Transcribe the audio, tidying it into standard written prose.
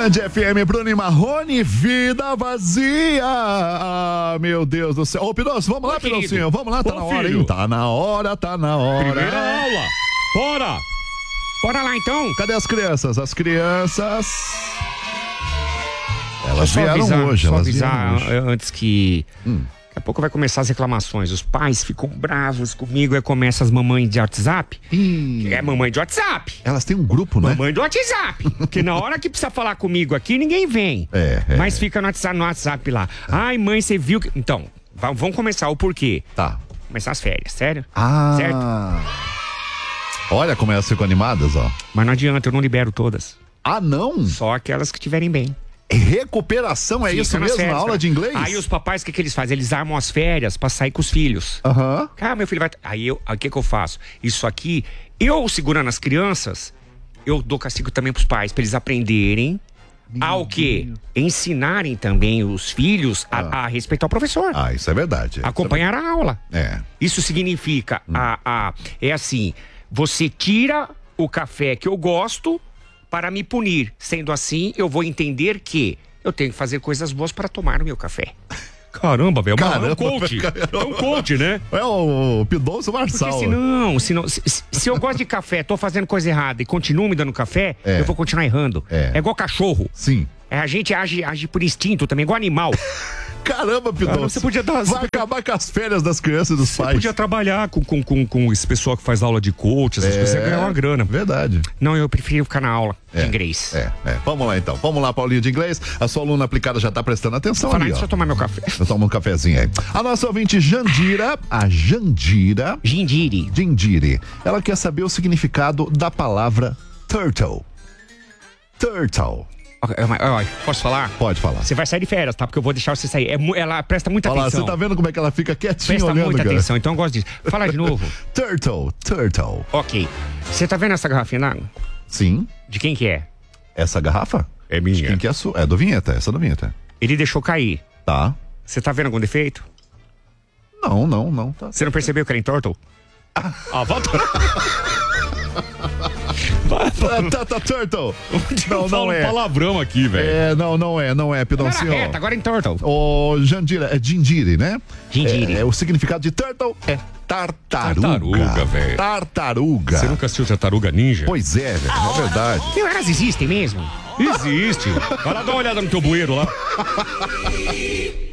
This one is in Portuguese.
Band FM, Bruno e Marrone, vida vazia. Ah, meu Deus do céu. Ô, Pidoncio, vamos lá, Pidoncinho. Vamos lá, tá na hora, hein? Tá na hora, tá na hora. Primeira aula. Bora. Bora lá, então. Cadê as crianças? As crianças... Elas Só vieram avisar, hoje. só Elas avisar vieram hoje. antes que... Daqui a pouco vai começar as reclamações. Os pais ficam bravos comigo, aí começa as mamães de WhatsApp. É mamãe de WhatsApp. Elas têm um grupo, né? Mamãe do WhatsApp. Porque na hora que precisa falar comigo aqui, ninguém vem. Mas fica no WhatsApp lá. Ai, mãe, você viu que... Então, vamos começar o porquê. Tá. Começar as férias, sério? Ah. Certo? Olha como elas ficam animadas, ó. Mas não adianta, eu não libero todas. Ah, não? Só aquelas que estiverem bem. Recuperação, é Fica isso nas mesmo? férias, Na aula cara. de inglês? Aí os papais, o que eles fazem? Eles armam as férias pra sair com os filhos. Aham. Cara, meu filho vai... Aí o que eu faço? Isso aqui, eu segurando as crianças, eu dou castigo também pros pais, pra eles aprenderem ao quê? Ensinarem também os filhos a respeitar o professor. Ah, isso é verdade. Acompanhar a aula. É. Isso significa, é assim, você tira o café que eu gosto para me punir. Sendo assim, eu vou entender que eu tenho que fazer coisas boas para tomar o meu café. Caramba, velho, é um coach. É um coach, né? É o Pidoncio Marçal. Porque senão se eu gosto de café, tô fazendo coisa errada e continuo me dando café, eu vou continuar errando. É igual cachorro. Sim. A gente age por instinto também, igual animal. Caramba, Pidoncio. Você podia dar... Vai acabar com as férias das crianças e dos pais. Você podia trabalhar com esse pessoal que faz aula de coach, essas coisas, você ganhar uma grana. Verdade. Não, eu prefiro ficar na aula de inglês. Vamos lá, então. Vamos lá, Paulinho de inglês. A sua aluna aplicada já tá prestando atenção ali, ó. Deixa eu tomar meu café. Eu tomo um cafezinho aí. A nossa ouvinte Jandira, Jindiri, ela quer saber o significado da palavra turtle. Turtle. Posso falar? Pode falar. Você vai sair de férias, tá? Porque eu vou deixar você sair. Ela presta muita Olha lá, atenção. você tá vendo como é que ela fica quietinha Presta olhando, muita cara? atenção, então eu gosto disso. Fala de novo. Turtle. Ok. Você tá vendo essa garrafinha d'água? Sim. De quem que é? Essa garrafa? É minha. De quem que é a sua? É do Vinheta, essa é do Vinheta. Ele deixou cair. Tá. Você tá vendo algum defeito? Não. Tá. Você não percebeu que era em turtle? Volta. Tá, Turtle. Não é. Palavrão aqui, velho. Não é, Pidoncio. Agora é em turtle. Ô, Jandira, é Jindiri, né? Jindiri. O significado de turtle é tartaruga. Tartaruga, velho. Tartaruga. Você nunca assistiu Tartaruga Ninja? Pois é, velho, é verdade. Elas existem mesmo? Existe. Vai lá dar uma olhada no teu bueiro lá.